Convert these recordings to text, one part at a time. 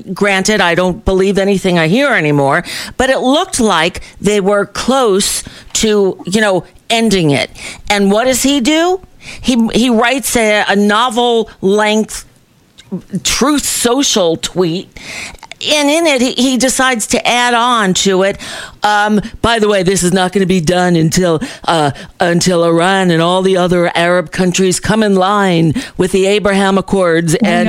Granted, I don't believe anything I hear anymore, but it looked like they were close to, ending it. And what does he do? He writes a novel-length Truth Social tweet, and in it, he decides to add on to it. By the way, this is not going to be done until Iran and all the other Arab countries come in line with the Abraham Accords, and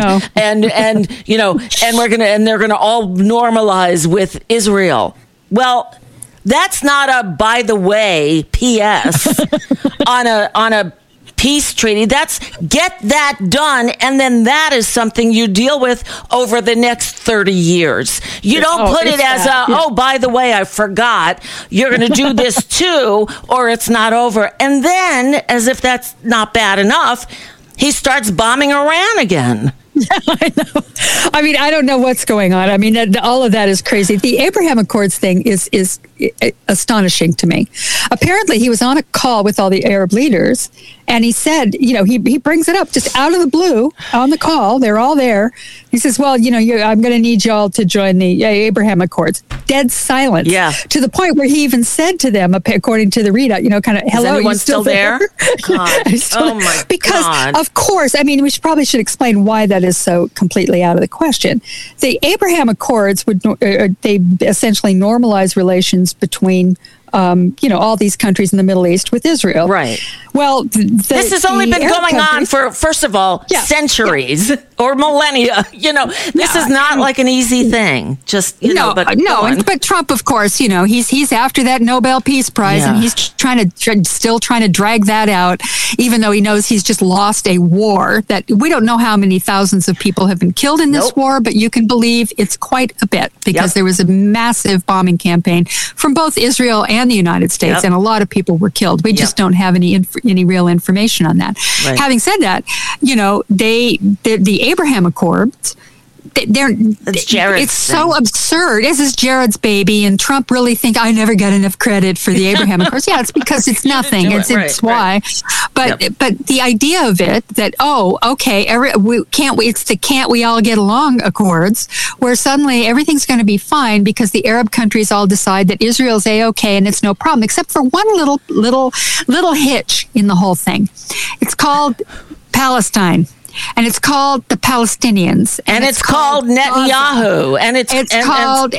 they're gonna all normalize with Israel. Well, that's not a by the way P.S. on a peace treaty. That's get that done, and then that is something you deal with over the next 30 years. You don't put it as by the way, I forgot, you're going to do this too, or it's not over. And then, as if that's not bad enough, he starts bombing Iran again. I know. I mean, I don't know what's going on. I mean, all of that is crazy. The Abraham Accords thing is astonishing to me. Apparently, he was on a call with all the Arab leaders, and he said, he brings it up just out of the blue on the call. They're all there. He says, well, I'm going to need y'all to join the Abraham Accords. Dead silence. Yeah. To the point where he even said to them, according to the readout, kind of, hello, is anyone still there? God. Oh, my God. Because, of course, I mean, we probably should explain why that is so completely out of the question. The Abraham Accords they essentially normalize relations between all these countries in the Middle East with Israel. Right. Well, this has only been going on for, first of all, centuries or millennia. This is not like an easy thing. Just, but Trump, of course, he's after that Nobel Peace Prize, and he's still trying to drag that out, even though he knows he's just lost a war that we don't know how many thousands of people have been killed in this war, but you can believe it's quite a bit because there was a massive bombing campaign from both Israel and the United States, and a lot of people were killed. We just don't have any real information on that. Right. Having said that, the Abraham Accords, it's so absurd. This is Jared's baby, and Trump really think I never got enough credit for the Abraham Accords. Yeah, it's because it's nothing. It's why. But the idea of it that can't we all get along Accords, where suddenly everything's going to be fine because the Arab countries all decide that Israel's A-okay and it's no problem, except for one little hitch in the whole thing. It's called Palestine. And it's called the Palestinians, and it's called Netanyahu, and it's called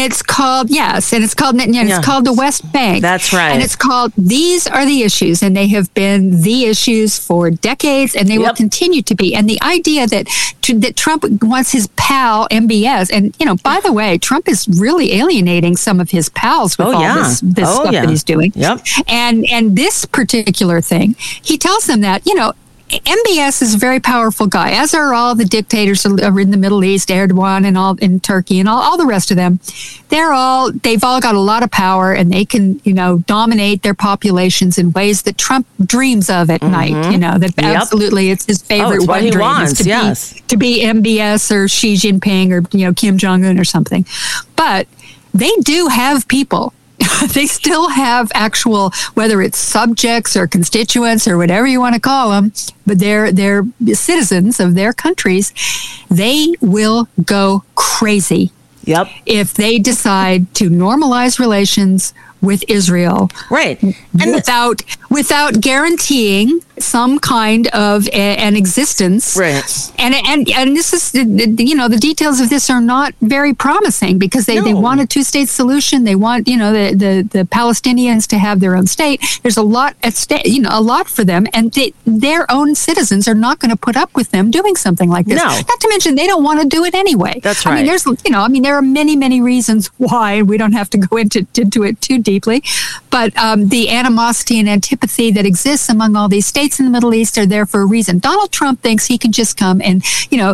Netanyahu. It's called the West Bank. That's right. And it's called. These are the issues, and they have been the issues for decades, and they will continue to be. And the idea that Trump wants his pal MBS, and by the way, Trump is really alienating some of his pals with this stuff that he's doing. Yep. And this particular thing, he tells them that MBS is a very powerful guy, as are all the dictators in the Middle East, Erdogan and all in Turkey and all the rest of them. They've all got a lot of power, and they can, dominate their populations in ways that Trump dreams of at night. That absolutely it's his favorite what he dream wants, to be MBS or Xi Jinping or Kim Jong-un or something. But they do have people. They still have actual, whether it's subjects or constituents or whatever you want to call them, but they're citizens of their countries. They will go crazy if they decide to normalize relations with Israel, right? And without guaranteeing some kind of an existence, right? And this is the details of this are not very promising because they want a two-state solution. They want the Palestinians to have their own state. There's a lot at stake, a lot for them, and their own citizens are not going to put up with them doing something like this. No. Not to mention they don't want to do it anyway. That's right. I mean, there are many reasons why. We don't have to go into it too deeply, but the animosity and antipathy that exists among all these states in the Middle East are there for a reason. Donald Trump thinks he can just come and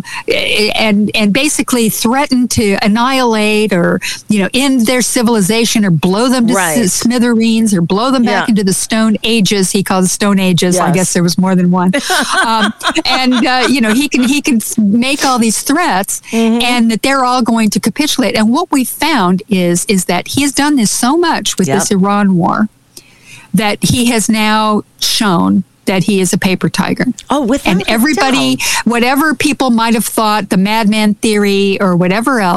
and basically threaten to annihilate or end their civilization or blow them to smithereens or blow them back into the Stone Ages. He calls it Stone Ages. Yes. I guess there was more than one. He can make all these threats and that they're all going to capitulate. And what we found is that he has done this so much with this Iran war that he has now shown that he is a paper tiger. Oh, without and everybody, doubt. whatever people might have thought, the madman theory or whatever else,